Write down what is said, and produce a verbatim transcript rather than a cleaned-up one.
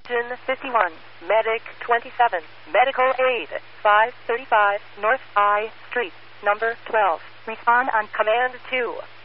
Engine fifty-one, Medic twenty-seven, Medical Aid, five thirty-five North I Street, number twelve. Respond on Command two.